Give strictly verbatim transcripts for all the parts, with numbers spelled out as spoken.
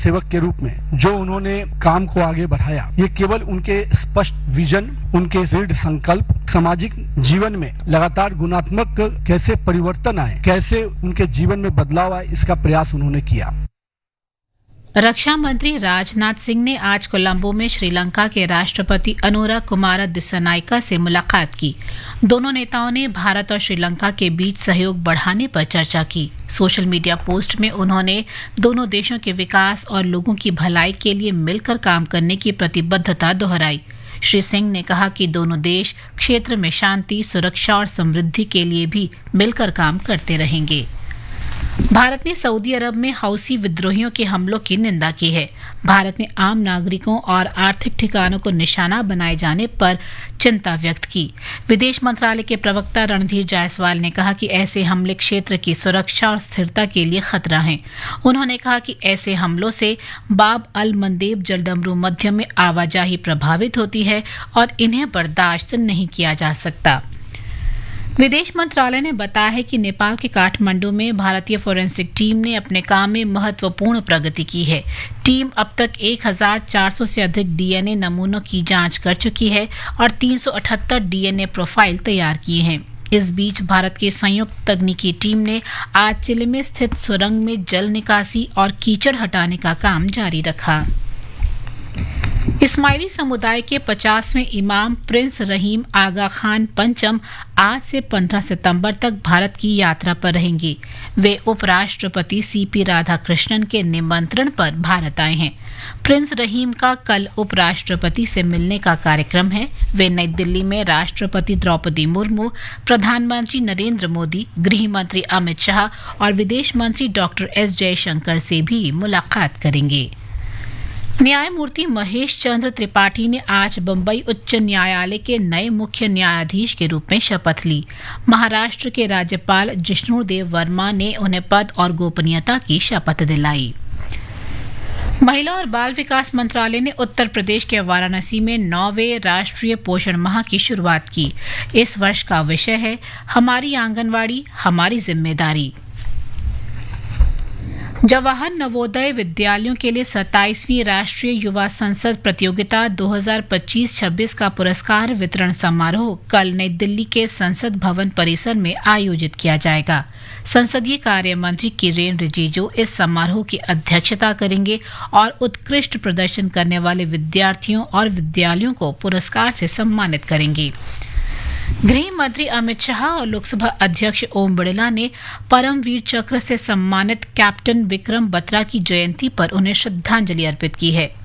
सेवक के रूप में जो उन्होंने काम को आगे बढ़ाया, ये केवल उनके स्पष्ट विजन, उनके दृढ़ संकल्प, सामाजिक जीवन में लगातार गुणात्मक कैसे परिवर्तन आए, कैसे उनके जीवन में बदलाव आए, इसका प्रयास उन्होंने किया। रक्षा मंत्री राजनाथ सिंह ने आज कोलंबो में श्रीलंका के राष्ट्रपति अनुरा कुमारा दिस्सनाइका से मुलाकात की। दोनों नेताओं ने भारत और श्रीलंका के बीच सहयोग बढ़ाने पर चर्चा की। सोशल मीडिया पोस्ट में उन्होंने दोनों देशों के विकास और लोगों की भलाई के लिए मिलकर काम करने की प्रतिबद्धता दोहराई। श्री सिंह ने कहा कि दोनों देश क्षेत्र में शांति, सुरक्षा और समृद्धि के लिए भी मिलकर काम करते रहेंगे। भारत ने सऊदी अरब में हौसी विद्रोहियों के हमलों की निंदा की है। भारत ने आम नागरिकों और आर्थिक ठिकानों को निशाना बनाए जाने पर चिंता व्यक्त की। विदेश मंत्रालय के प्रवक्ता रणधीर जायसवाल ने कहा कि ऐसे हमले क्षेत्र की सुरक्षा और स्थिरता के लिए खतरा हैं। उन्होंने कहा कि ऐसे हमलों से बाब अल मंदेब जलडमरू मध्य में आवाजाही प्रभावित होती है और इन्हें बर्दाश्त नहीं किया जा सकता। विदेश मंत्रालय ने बताया है कि नेपाल के काठमांडू में भारतीय फोरेंसिक टीम ने अपने काम में महत्वपूर्ण प्रगति की है। टीम अब तक एक हज़ार चार सौ से अधिक डीएनए नमूनों की जांच कर चुकी है और तीन सौ अठहत्तर डीएनए प्रोफाइल तैयार किए हैं। इस बीच भारत की संयुक्त तकनीकी टीम ने आज चिली में स्थित सुरंग में जल निकासी और कीचड़ हटाने का काम जारी रखा। इस्माइली समुदाय के पचासवें इमाम प्रिंस रहीम आगा खान पंचम आज से पंद्रह सितंबर तक भारत की यात्रा पर रहेंगे। वे उपराष्ट्रपति सीपी राधाकृष्णन के निमंत्रण पर भारत आए हैं। प्रिंस रहीम का कल उपराष्ट्रपति से मिलने का कार्यक्रम है। वे नई दिल्ली में राष्ट्रपति द्रौपदी मुर्मू, प्रधानमंत्री नरेंद्र मोदी, गृह मंत्री अमित शाह और विदेश मंत्री डॉक्टर एस जयशंकर से भी मुलाकात करेंगे। न्यायमूर्ति महेश चंद्र त्रिपाठी ने आज बंबई उच्च न्यायालय के नए मुख्य न्यायाधीश के रूप में शपथ ली। महाराष्ट्र के राज्यपाल जिष्णुदेव वर्मा ने उन्हें पद और गोपनीयता की शपथ दिलाई। महिला और बाल विकास मंत्रालय ने उत्तर प्रदेश के वाराणसी में नौवें राष्ट्रीय पोषण माह की शुरुआत की। इस वर्ष का विषय है हमारी आंगनवाड़ी हमारी जिम्मेदारी। जवाहर नवोदय विद्यालयों के लिए सत्ताईसवीं राष्ट्रीय युवा संसद प्रतियोगिता दो हज़ार पच्चीस छब्बीस का पुरस्कार वितरण समारोह कल नई दिल्ली के संसद भवन परिसर में आयोजित किया जाएगा। संसदीय कार्य मंत्री किरेन रिजिजू इस समारोह की अध्यक्षता करेंगे और उत्कृष्ट प्रदर्शन करने वाले विद्यार्थियों और विद्यालयों को पुरस्कार से सम्मानित करेंगे। गृह मंत्री अमित शाह और लोकसभा अध्यक्ष ओम बिड़ला ने परमवीर चक्र से सम्मानित कैप्टन विक्रम बत्रा की जयंती पर उन्हें श्रद्धांजलि अर्पित की है।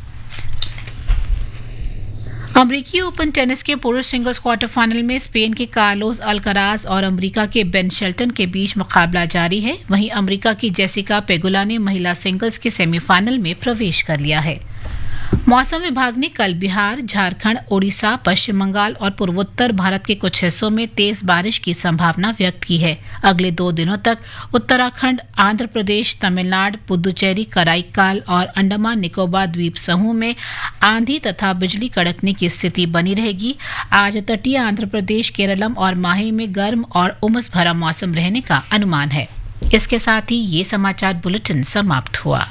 अमेरिकी ओपन टेनिस के पुरुष सिंगल्स क्वार्टर फाइनल में स्पेन के कार्लोस अल्कराज और अमेरिका के बेन शेल्टन के बीच मुकाबला जारी है। वहीं अमेरिका की जेसिका पेगुला ने महिला सिंगल्स के सेमीफाइनल में प्रवेश कर लिया है। मौसम विभाग ने कल बिहार, झारखंड, ओडिशा, पश्चिम बंगाल और पूर्वोत्तर भारत के कुछ हिस्सों में तेज बारिश की संभावना व्यक्त की है। अगले दो दिनों तक उत्तराखंड, आंध्र प्रदेश, तमिलनाडु, पुदुचेरी, कराईकाल और अंडमान निकोबार द्वीप समूह में आंधी तथा बिजली कड़कने की स्थिति बनी रहेगी। आज तटीय आंध्र प्रदेश, केरलम और माहे में गर्म और उमस भरा मौसम रहने का अनुमान है। इसके साथ ही ये समाचार बुलेटिन समाप्त हुआ।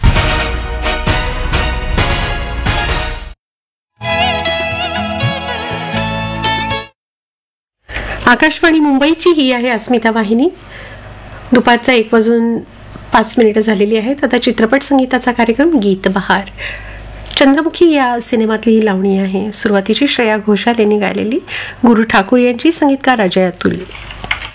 आकाशवाणी मुंबईची ही आहे अस्मिता वाहिनी। दुपारचा एक वाजून पाच मिनिटं झालेली आहेत। आता चित्रपट संगीताचा कार्यक्रम गीत बहार। चंद्रमुखी या सिनेमातली ही लावणी आहे। सुरुवातीची श्रेया घोषाल यांनी गायलेली, गुरु ठाकूर यांची, संगीतकार अजय अतुल।